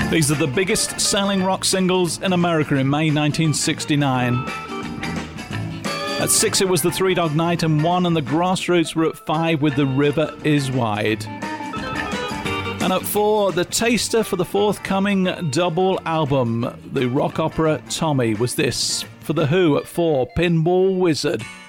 These are the biggest selling rock singles in America in May 1969. At 6 it was the Three Dog Night, and 1 and the Grassroots were at 5 with The River Is Wide. And at 4, the taster for the forthcoming double album, the rock opera Tommy, was this. For The Who at 4, Pinball Wizard.